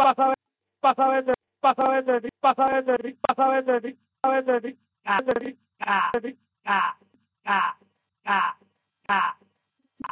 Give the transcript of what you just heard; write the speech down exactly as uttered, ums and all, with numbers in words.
pasa a ver, pasa a ver de, pasa a ver de, pasa a ver de, pasa a ver de, pasa a ver de, ah, de, ah, ah, ah, ah, ah.